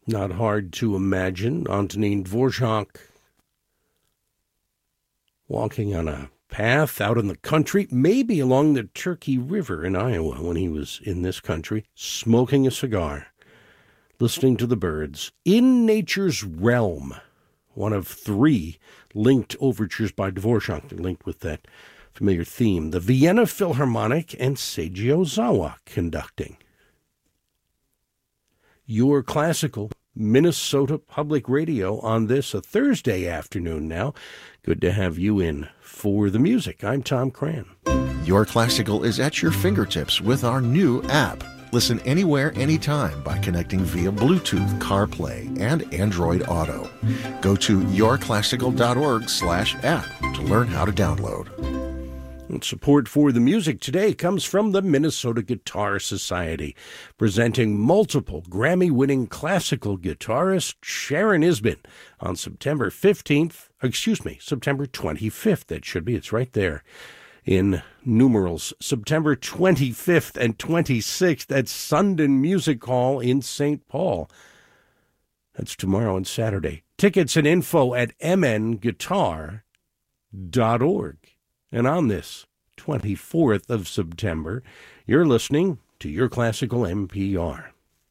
Not hard to imagine Antonin Dvorak walking on a path out in the country, maybe along the Turkey River in Iowa when he was in this country, smoking a cigar, listening to the birds. In Nature's Realm, one of three linked overtures by Dvorak, linked with that familiar theme. The Vienna Philharmonic and Seiji Ozawa conducting. Your Classical Minnesota Public Radio on this, a Thursday afternoon now. Good to have you in for the music. I'm Tom Cran. Your Classical is at your fingertips with our new app. Listen anywhere, anytime by connecting via Bluetooth, CarPlay, and Android Auto. Go to yourclassical.org/app to learn how to download. And support for the music today comes from the Minnesota Guitar Society, presenting multiple Grammy-winning classical guitarist Sharon Isbin on September 25th. That should be, it's right there in numerals. September 25th and 26th at Sundin Music Hall in St. Paul. That's tomorrow and Saturday. Tickets and info at mnguitar.org. And on this 24th of September, you're listening to Your Classical NPR.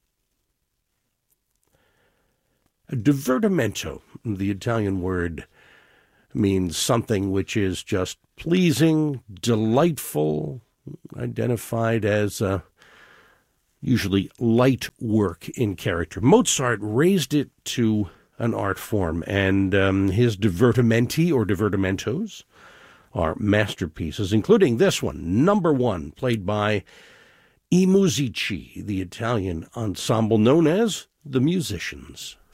A divertimento, the Italian word, means something which is just pleasing, delightful, identified as usually light work in character. Mozart raised it to an art form, and his divertimenti or divertimentos are masterpieces, including this one, number one, played by I Musici, the Italian ensemble known as the Musicians.